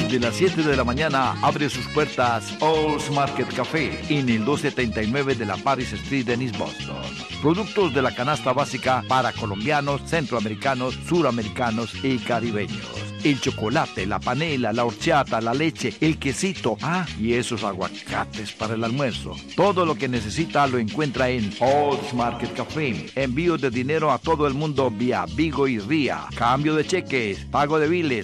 Desde las 7 de la mañana abre sus puertas All's Market Café en el 279 de la Paris Street en East Boston. Productos de la canasta básica para colombianos, centroamericanos, suramericanos y caribeños. El chocolate, la panela, la horchata, la leche, el quesito, y esos aguacates para el almuerzo. Todo lo que necesita lo encuentra en All's Market Café. Envío de dinero a todo el mundo vía Vigo y Ría. Cambio de cheques, pago de biles,